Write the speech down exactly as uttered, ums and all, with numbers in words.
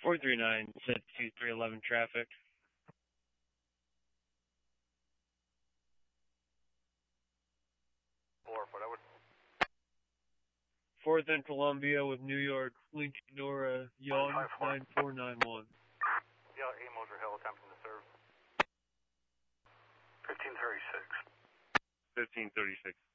four three nine, set two three eleven traffic. Four, what I would. fourth and Columbia with New York, Lincoln Nora, Yawn nine four nine one. Yeah, A Motor Hill attempting to serve. fifteen thirty-six. fifteen thirty-six.